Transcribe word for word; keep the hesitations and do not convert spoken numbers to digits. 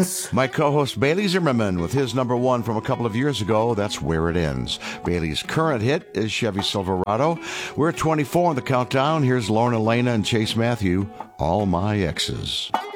ends. My co-host Bailey Zimmerman with his number one from a couple of years ago, That's Where It Ends. Bailey's current hit is Chevy Silverado. We're at twenty-four on the countdown. Here's Lorna Lana and Chase Matthew, All My Exes.